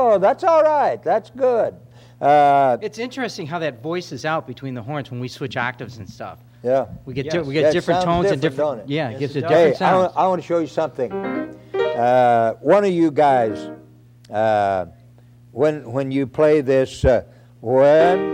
No, that's all right. That's good. It's interesting how that voices out between the horns when we switch octaves and stuff. Yeah. We get Yes. we get different tones and don't different. it? Yeah, it Yes, gives it it does. different Hey, sounds. I want to show you something. One of you guys, when you play this, when